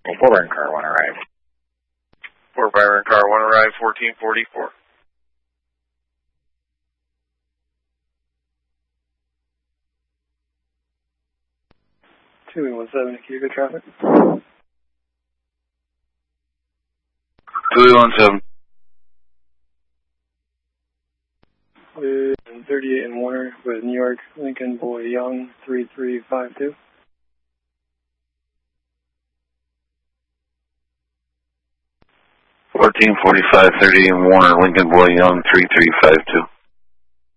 4 Byron car 1 arrive. 4 Byron car 1 arrive, 1444. Two 17, Cuba traffic. 217. 38 and Warner with New York, Lincoln Boy Young, 3352. 1445, 38 and Warner, Lincoln Boy Young, 3352.